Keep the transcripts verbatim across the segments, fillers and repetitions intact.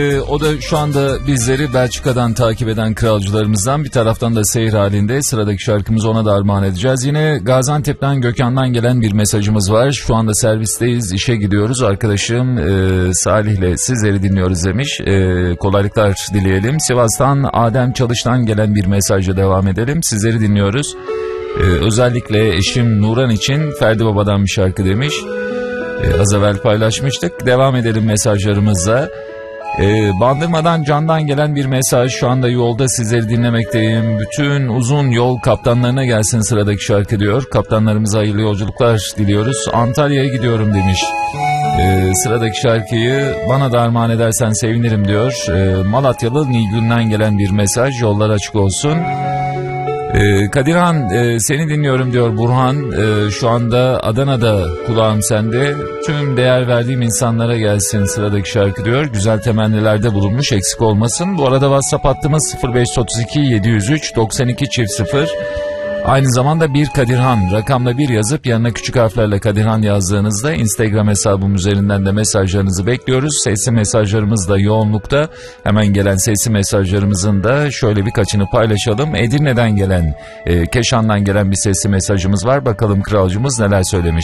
Ee, o da şu anda bizleri Belçika'dan takip eden kralcılarımızdan, bir taraftan da seyir halinde. Sıradaki şarkımızı ona da armağan edeceğiz. Yine Gaziantep'ten Gökhan'dan gelen bir mesajımız var. Şu anda servisteyiz, işe gidiyoruz. Arkadaşım e, Salih'le sizleri dinliyoruz demiş. E, kolaylıklar dileyelim. Sivas'tan Adem Çalış'tan gelen bir mesajla devam edelim. Sizleri dinliyoruz. E, özellikle eşim Nuran için Ferdi Baba'dan bir şarkı demiş. E, az evvel paylaşmıştık. Devam edelim mesajlarımızla. Ee, Bandırma'dan Can'dan gelen bir mesaj. Şu anda yolda sizleri dinlemekteyim. Bütün uzun yol kaptanlarına gelsin sıradaki şarkı diyor. Kaptanlarımıza hayırlı yolculuklar diliyoruz. Antalya'ya gidiyorum demiş. Ee, sıradaki şarkıyı bana da armağan edersen sevinirim diyor. Ee, Malatyalı Nilgün'den gelen bir mesaj. Yollar açık olsun. Ee, Kadirhan e, seni dinliyorum diyor Burhan. Ee, şu anda Adana'da, kulağım sende. Tüm değer verdiğim insanlara gelsin sıradaki şarkı diyor. Güzel temennilerde bulunmuş, eksik olmasın. Bu arada WhatsApp hattımız sıfır beş otuz iki yedi yüz üç doksan iki çift sıfır. Aynı zamanda bir Kadirhan, rakamla bir yazıp yanına küçük harflerle Kadirhan yazdığınızda Instagram hesabım üzerinden de mesajlarınızı bekliyoruz. Sesli mesajlarımız da yoğunlukta. Hemen gelen sesli mesajlarımızın da şöyle birkaçını paylaşalım. Edirne'den gelen, e, Keşan'dan gelen bir sesli mesajımız var. Bakalım kralcımız neler söylemiş.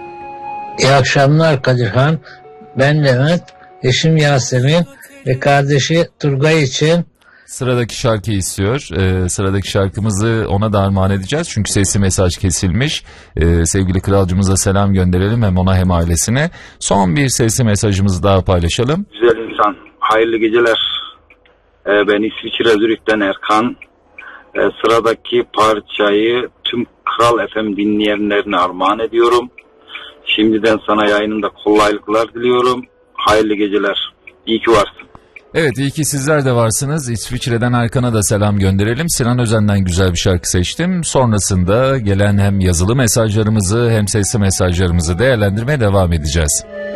İyi akşamlar Kadirhan. Ben Levent, eşim Yasemin ve kardeşi Turgay için Sıradaki şarkıyı istiyor. Ee, sıradaki şarkımızı ona da armağan edeceğiz. Çünkü sesli mesaj kesilmiş. Ee, sevgili kralcımıza selam gönderelim hem ona hem ailesine. Son bir sesli mesajımızı daha paylaşalım. Güzel insan, hayırlı geceler. Ee, ben İsviçre Zürih'ten Erkan. Ee, sıradaki parçayı tüm Kral F M dinleyenlerine armağan ediyorum. Şimdiden sana yayınında kolaylıklar diliyorum. Hayırlı geceler. İyi ki varsın. Evet, iyi ki sizler de varsınız. İsviçre'den Erkan'a da selam gönderelim. Sinan Özen'den güzel bir şarkı seçtim. Sonrasında gelen hem yazılı mesajlarımızı hem sesli mesajlarımızı değerlendirmeye devam edeceğiz.